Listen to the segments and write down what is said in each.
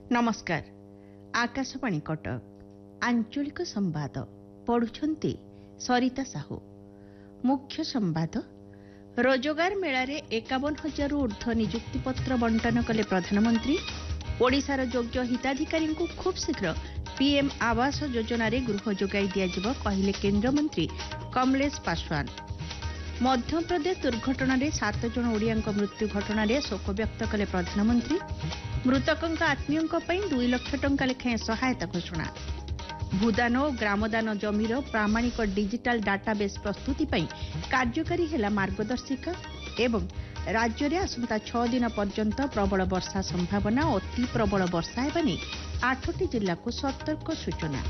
नमस्कार। आकाशवाणी कटक आंचलिक संवाद पढ़ुछंती सरिता साहू। मुख्य संवाद। रोजगार मेलारे 51,000 ऊर्ध्व नियुक्तिपत्र बंटन कले प्रधानमंत्री। ओडिशार योग्य हिताधिकारी खूब शीघ्र पीएम आवास योजन गृह जोगाई दिज्व कहले केन्द्रमंत्री कमलेश पासवान। मध्यप्रदेश दुर्घटन 7 जन ओडिया मृत्यु घटन शोक व्यक्त कले प्रधानमंत्री। मृतकों आत्मीयों 2 लाख टंका लेखाएं सहायता घोषणा। भूदान और ग्रामदान जमीर प्रामाणिक डिजिटाल डाटाबेस प्रस्तुति कार्यकारी है मार्गदर्शिका। एवं राज्य में आसंता 6 दिन पर्यंत प्रबल वर्षा संभावना और अति प्रबल वर्षा हेबा नहीं 8टी जिला को सतर्क सूचना।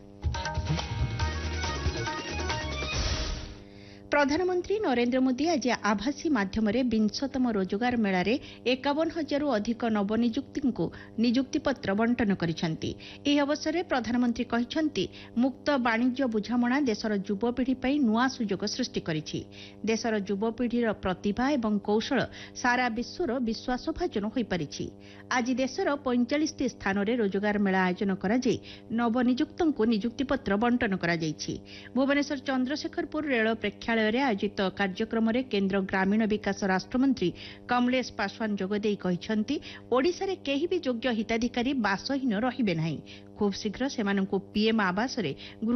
प्रधानमंत्री नरेंद्र मोदी आज आभासी माध्यम 20तम रोजगार मेलारे 51,000 अधिक नवनियुक्ति नियुक्तिपत्र बंटन करिसेंती। एही अवसर में प्रधानमंत्री कहिसेंती मुक्त वाणिज्य बुझामणा देशर युवपीढ़ी पई नुआ सुजोग सृष्टि करिछि। देशर युवपीढ़ीर प्रतिभा एवं कौशल सारा विश्वर विश्वासभाजन होई परिछि। आज देशर 45टी स्थान रे रोजगार मेला आयोजन करा जाई नवनियुक्तंकु नियुक्तिपत्र बंटन करा जाईछि। भुवनेश्वर चंद्रशेखरपुर रेल प्रेक्षालय आयोजित कार्यक्रम रे केंद्र ग्रामीण विकास राष्ट्रमंत्री कमलेश पासवान जोगदेई कहिसेंती ओडिशा रे केही भी योग्य हिताधिकारी बासहीन रहिबे नाही। खूब शीघ्र सेमानंकु पीएम आवास रे